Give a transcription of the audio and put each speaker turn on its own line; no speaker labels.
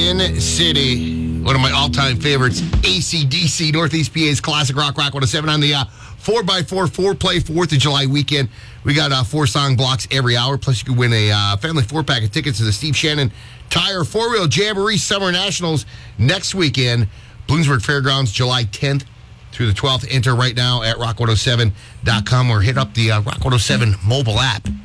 Sin City. One of my all-time favorites, AC/DC, Northeast PA's classic rock 107 on the 4x4 4-play 4th of July weekend. We got 4-song blocks every hour, plus you can win a family 4-pack of tickets to the Steve Shannon Tire 4-Wheel Jamboree Summer Nationals next weekend. Bloomsburg Fairgrounds, July 10th through the 12th. Enter right now at rock107.com or hit up the Rock 107 mobile app.